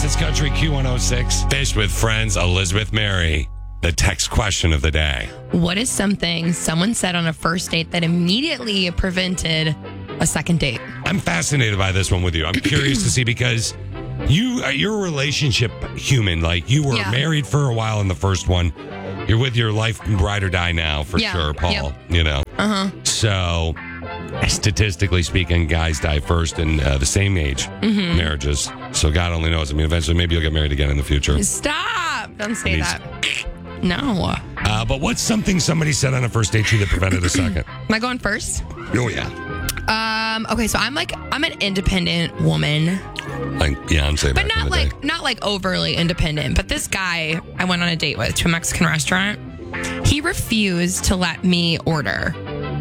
Yes, it's Country Q106. Fish with Friends, Elizabeth Mary. The text question of the day. What is something someone said on a first date that immediately prevented a second date? I'm fascinated by this one with you. I'm curious to see because you're a relationship human. Like you were married for a while in the first one. You're with your life ride or die now for sure, Paul. Yep. You know. So statistically speaking, guys die first in the same age marriages. So God only knows. I mean, eventually maybe you'll get married again in the future. Stop! Don't say that. No. But what's something somebody said on a first date to you that prevented a second? Am I going first? Oh yeah. Okay, so I'm an independent woman, Like Beyonce, but not like overly independent. But this guy I went on a date with to a Mexican restaurant. He refused to let me order.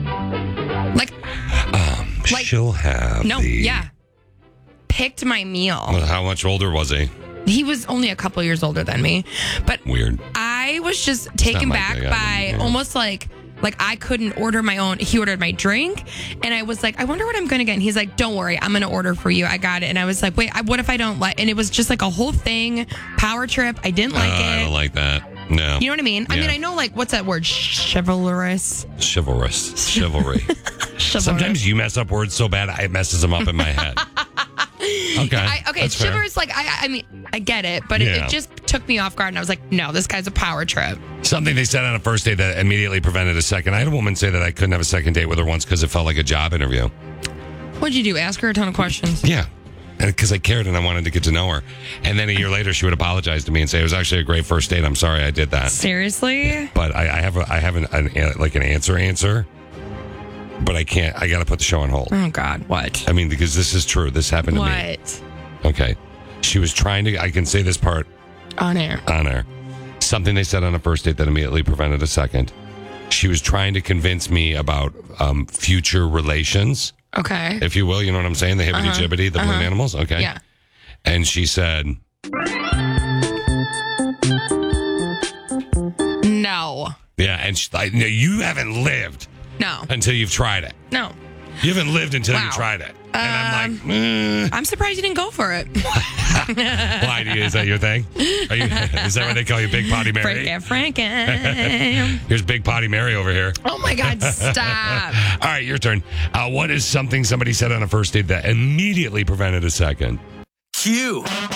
She'll have picked my meal. Well, how much older was he? He was only a couple years older than me, but Weird. I was just taken back by almost like I couldn't order my own. He ordered my drink, and I was like, I wonder what I'm going to get. And he's like, don't worry, I'm going to order for you. I got it. And I was like, wait, what if I don't like? And it was just like a whole thing, power trip. I didn't like it. I don't like that. No. You know what I mean? Yeah. I mean, I know, like, what's that word? Chivalrous. Chivalry. Sometimes you mess up words so bad, it messes them up in my head. Okay. Chivalrous, like, I mean, I get it, but it just took me off guard, and I was like, no, this guy's a power trip. Something they said on a first date that immediately prevented a second. I had a woman say that I couldn't have a second date with her once because it felt like a job interview. What'd you do? Ask her a ton of questions? Yeah. Because I cared and I wanted to get to know her. And then a year later, she would apologize to me and say, it was actually a great first date. I'm sorry I did that. Seriously? But I have an answer. But I can't. I got to put the show on hold. Oh, God. What? I mean, because this is true. This happened to me. What? Okay. She was trying to, I can say this part. On air. Something they said on a first date that immediately prevented a second. She was trying to convince me about future relations. Okay. If you will, you know what I'm saying? The hibbity-jibbity, the balloon animals? Okay. Yeah. And she said... No. Yeah, and no, you haven't lived. No. Until you've tried it. No. You haven't lived until you tried it. And I'm like, I'm surprised you didn't go for it. Why? Is that your thing? Is that what they call you, Big Potty Mary? Franken. Here's Big Potty Mary over here. Oh, my God, stop. All right, your turn. What is something somebody said on a first date that immediately prevented a second? Q.